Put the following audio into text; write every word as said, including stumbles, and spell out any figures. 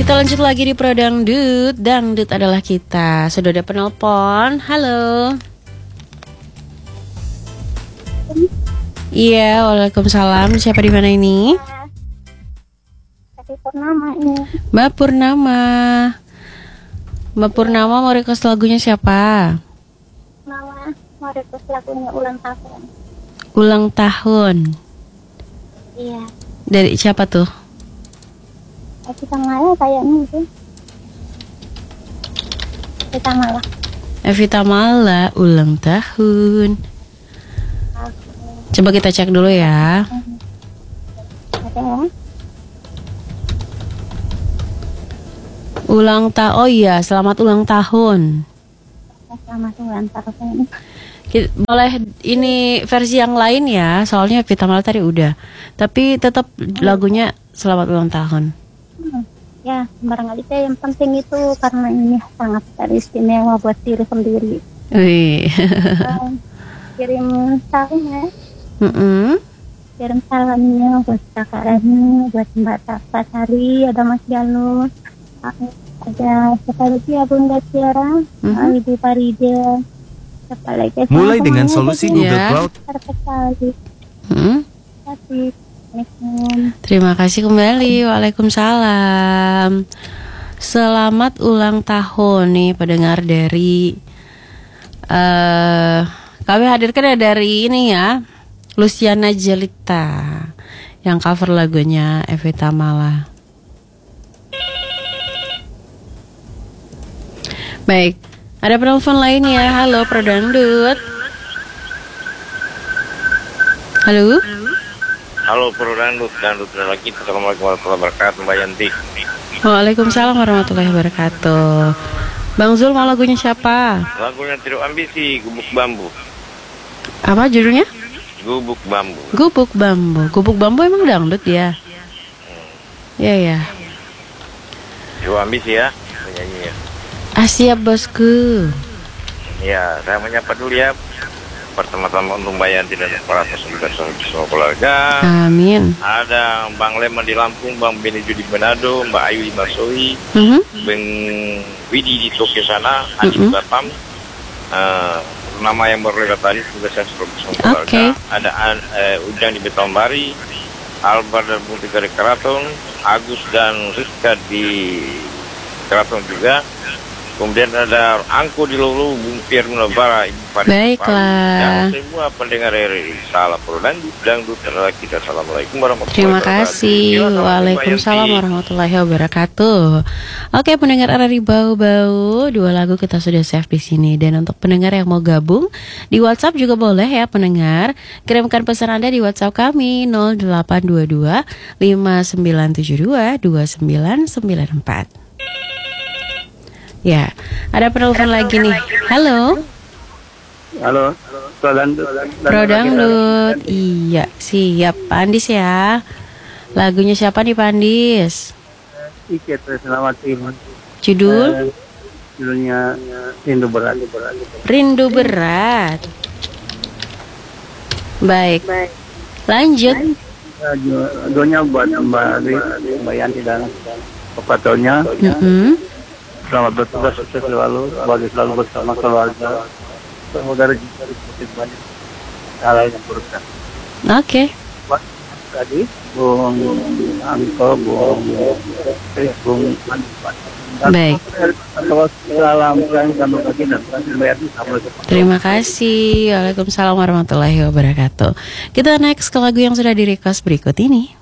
Kita lanjut lagi di Pro Dangdut. Dangdut adalah kita. Sudah ada penelpon. Halo. Iya, waalaikumsalam. Siapa di mana ini? Tapi Purnama ini. Mbak Purnama. Mbak Purnama mau request lagunya siapa? Nama mau request lagunya ulang tahun. Ulang tahun. Iya. Dari siapa tuh? Evita Mala kayaknya itu. Evita Mala. Evita Mala ulang tahun. Coba kita cek dulu ya. Ada ya? Ulang tahun. Oh iya, selamat ulang tahun. Selamat ulang tahun. Ki- Boleh ini versi yang lain ya, soalnya Evita Mala tadi udah. Tapi tetap lagunya selamat ulang tahun. Hmm. Ya, barangkali saya yang penting itu karena ini sangat istimewa buat diri sendiri. Wih. Um, kirim salamnya, Mm-mm. kirim salamnya buat Kakak Rani, buat Mbak Tata Sari, ada Mas Jalo, ada siapa lagi ya Bunda Tiara, Mhm. Ibu Farida, siapa lagi? Mulai dengan solusi Google Ya. Cloud. Terkesali, Mm. tapi Assalamualaikum. Terima kasih kembali. Waalaikumsalam. Selamat ulang tahun nih pendengar dari eh kami hadirkan ya dari ini ya, Luciana Jelita yang cover lagunya Evita Mala. Baik, ada penelpon lain ya. Halo Pro Dangdut. Halo. Halo Pro Dangdut, Dangdut lagi. Assalamualaikum warahmatullahi wabarakatuh, Mbak Yanti. Waalaikumsalam warahmatullahi wabarakatuh. Bang Zul mau lagunya siapa? Lagunya Trio Ambisi, Gubuk Bambu. Apa judulnya? Gubuk Bambu. Gubuk Bambu. Gubuk Bambu emang dangdut ya? Iya ya. Trio Ambisi ya, penyanyi ya. Ah siap bosku. Ya, saya menyapa dulu ya. Pertama-tama untuk Mbak Yanti dan para peserta semua keluarga. Amin. Ada Bang Leman di Lampung, Bang Beni Judi Manado, Mbak Ayu di Marsoi, Mhm. Bang Widi di Tokyo sana, Adi Mm-mm. Batam. Eh, nama yang berlewat tadi sudah saya suruh semua keluarga. Oke. Ada An- eh, Ujang di Betombari, Albar dan Buntiga di Keraton, Agus dan Rizka di Keraton juga. Kemudian ada Angko di Lulu, Bumpir Munabara, Ibu Farid. Baiklah. Dan semua pendengar R R I. Salam Pro Dangdut, Dangdut adalah kita. Assalamualaikum warahmatullahi Terima wabarakatuh. kasih. Silakan, Waalaikumsalam Mbak Yanti. warahmatullahi wabarakatuh. Oke, pendengar R R I Bau-Bau, dua lagu kita sudah save di sini. Dan untuk pendengar yang mau gabung di WhatsApp juga boleh ya pendengar. Kirimkan pesan Anda di WhatsApp kami nol delapan dua dua lima sembilan tujuh dua dua sembilan sembilan empat. Ya, ada penelpon lagi nih. Halo, Halo, Pro Dangdut. Pro Dangdut. Iya, siap. Pak Andis ya. Lagunya siapa nih Pak Andis? Iket selamat ini. Judul? Judulnya Rindu Berat. Rindu Berat. Baik. Lanjut. Doanya buat Mbak Ri, Mbak Yanti dan operatornya. Mm-mm. Selamat bertugas, sukses selalu, bagi selalu bersama keluarga. Semoga rezeki semakin banyak. Hal yang berusaha. Oke. Tadi, Bung Angko, Bung Chris, Bung Anifat. Baik. Salam sayang dan berbagi dan Mbak Yanti. Assalamualaikum. Terima kasih. Waalaikumsalam warahmatullahi wabarakatuh. Kita next ke lagu yang sudah di request berikut ini.